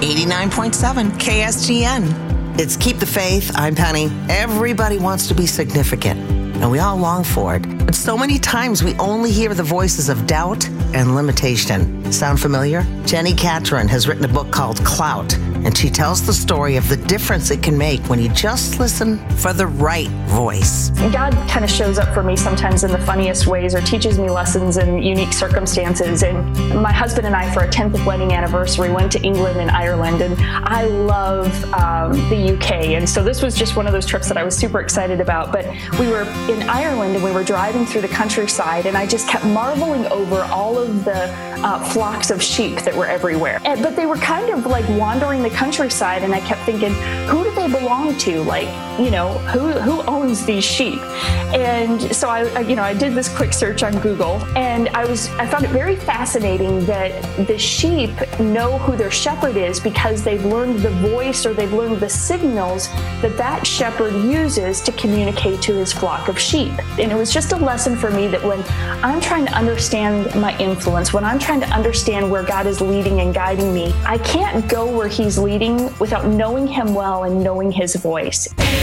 89.7 KSGN. It's Keep the Faith. I'm Penny. Everybody wants to be significant, and we all long for it. But so many times we only hear the voices of doubt and limitation. Sound familiar? Jenny Catron has written a book called Clout, and she tells the story of the difference it can make when you just listen for the right voice. God kind of shows up for me sometimes in the funniest ways or teaches me lessons in unique circumstances. And my husband and I, for our 10th wedding anniversary, went to England and Ireland. And I love the UK. And so this was just one of those trips that I was super excited about. But we were in Ireland and we were driving through the countryside, and I just kept marveling over all of the flocks of sheep that were everywhere. But they were kind of like wandering the countryside, and I kept thinking, who do they belong to? Like, you know, who owns these sheep? And so I did this quick search on Google, and I found it very fascinating that the sheep know who their shepherd is because they've learned the voice, or they've learned the signals that shepherd uses to communicate to his flock of sheep. And it was just a lesson for me that when I'm trying to understand my influence, when I'm trying to understand where God is leading and guiding me, I can't go where He's leading without knowing Him well and knowing His voice.